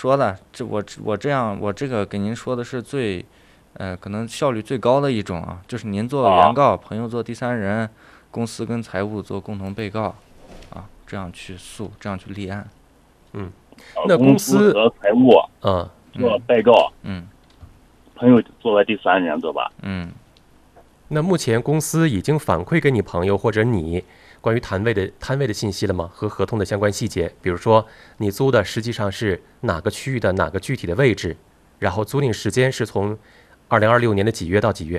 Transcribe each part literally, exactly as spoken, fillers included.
说的，这我我这样我这个给您说的是最，呃，可能效率最高的一种啊，就是您做原告，朋友做第三人，公司跟财务做共同被告，啊，这样去诉，这样去立案。 嗯，那公司和财务啊做被告， 嗯， 朋友作为第三人，对吧？ 嗯。 那目前公司已经反馈给你朋友或者你关于摊位的摊位的信息了吗？和合同的相关细节，比如说你租的实际上是哪个区域的哪个具体的位置，然后租赁时间是从二零二六年的几月到几月？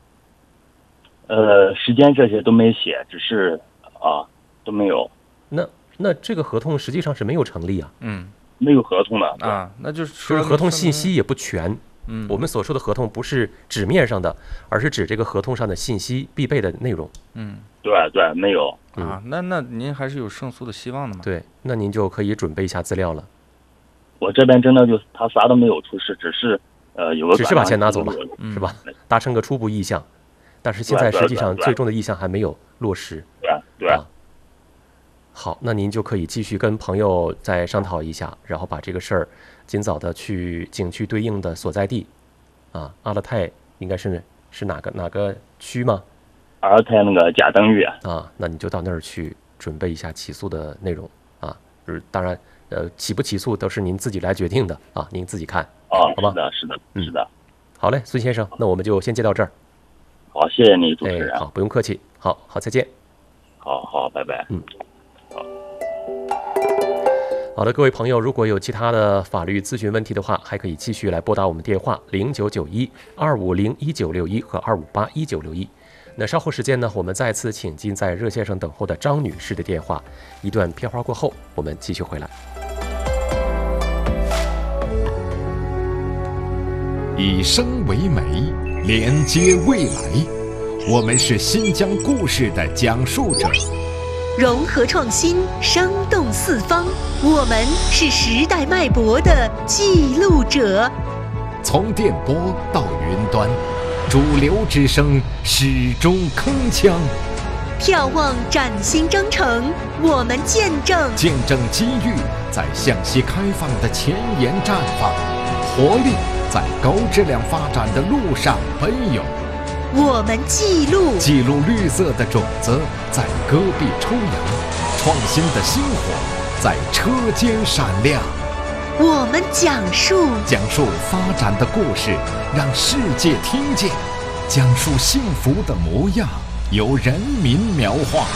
呃，时间这些都没写，只是啊都没有。 那那这个合同实际上是没有成立啊。 嗯， 没有合同的啊，那就是就是合同信息也不全。 嗯， 我们所说的合同不是纸面上的，而是指这个合同上的信息必备的内容。 嗯， 对对，没有啊，那那您还是有胜诉的希望的嘛？ 对，那您就可以准备一下资料了。 我这边真的就他啥都没有出示，只是呃有个只是把钱拿走了， 嗯、 是吧？达成个初步意向，但是现在实际上最终的意向还没有落实。 对对。 啊，好，那您就可以继续跟朋友再商讨一下，然后把这个事儿尽早的去景区对应的所在地，啊，阿勒泰应该是是哪个哪个区吗？ 阿勒泰那个贾登峪啊，那你就到那儿去准备一下起诉的内容啊，就是当然，呃，起不起诉都是您自己来决定的啊，您自己看， 啊， 好吧？ 是的，是的，是的。 好嘞，孙先生，那我们就先接到这儿。 好，谢谢你，主持人。 哎、好，不用客气。好好，再见。 好好，拜拜。 嗯。好的，各位朋友，如果有其他的法律咨询问题的话，还可以继续来拨打我们电话零九九一二五零一九六一和二五八一九六一。那稍后时间呢，我们再次请进在热线上等候的张女士的电话。一段片花过后，我们继续回来。 以声为媒，连接未来。我们是新疆故事的讲述者。 融合创新，生动四方。我们是时代脉搏的记录者。 从电波到云端，主流之声始终铿锵。 眺望崭新征程，我们见证见证机遇在向西开放的前沿绽放，活力在高质量发展的路上奔涌。 我们记录记录绿色的种子在戈壁抽芽，创新的星火在车间闪亮。 我们讲述讲述发展的故事，让世界听见，讲述幸福的模样，由人民描画。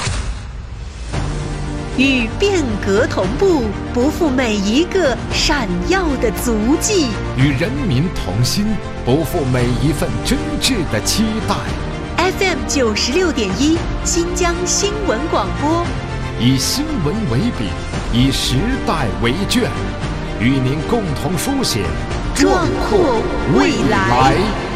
与变革同步，不负每一个闪耀的足迹； 与人民同心，不负每一份真挚的期待。 F M 九十六点一，新疆新闻广播， 以新闻为笔，以时代为卷，与您共同书写壮阔未来。